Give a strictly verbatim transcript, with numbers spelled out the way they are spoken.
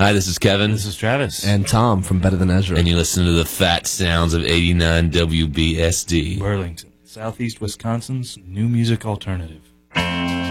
Hi, this is Kevin. This is Travis. And Tom from Better Than Ezra. And you listen to the fat sounds of eighty-nine W B S D. Burlington, Southeast Wisconsin's new music alternative.